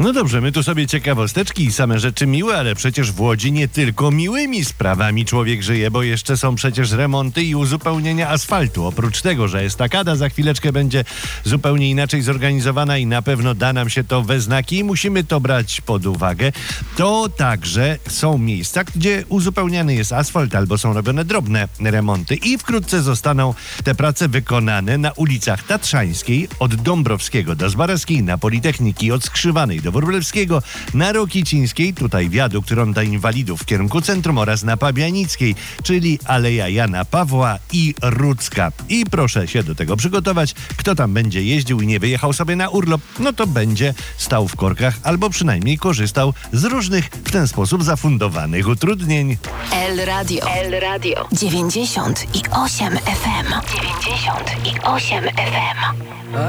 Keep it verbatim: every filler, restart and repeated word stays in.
No dobrze, my tu sobie ciekawosteczki i same rzeczy miłe, ale przecież w Łodzi nie tylko miłymi sprawami człowiek żyje, bo jeszcze są przecież remonty i uzupełnienia asfaltu. Oprócz tego, że estakada za chwileczkę będzie zupełnie inaczej zorganizowana i na pewno da nam się to we znaki i musimy to brać pod uwagę, to także są miejsca, gdzie uzupełniany jest asfalt albo są robione drobne remonty i wkrótce zostaną te prace wykonane na ulicach Tatrzańskiej od Dąbrowskiego do Zbarowskiej, na Politechniki od Skrzywanej do Wróblewskiego, na Rokicińskiej, tutaj wiadukt Ronda Inwalidów w kierunku centrum oraz na Pabianickiej, czyli Aleja Jana Pawła i Rudzka. I proszę się do tego przygotować. Kto tam będzie jeździł i nie wyjechał sobie na urlop, no to będzie stał w korkach albo przynajmniej korzystał z różnych w ten sposób zafundowanych utrudnień. El Radio. El Radio. dziewięćdziesiąt i osiem F M. dziewięćdziesiąt i osiem F M.